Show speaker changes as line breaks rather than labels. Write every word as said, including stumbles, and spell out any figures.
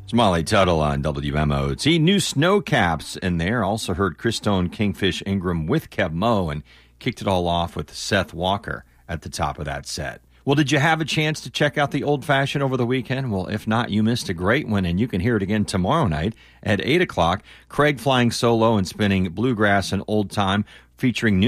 It's Molly Tuttle on W M O T. New snow caps in there. Also heard Chris Stone, Kingfish Ingram with Kev Mo, and kicked it all off with Seth Walker at the top of that set. Well, did you have a chance to check out the Old Fashioned over the weekend? Well, if not, you missed a great one, and you can hear it again tomorrow night at eight o'clock. Craig flying solo and spinning bluegrass and old time, featuring new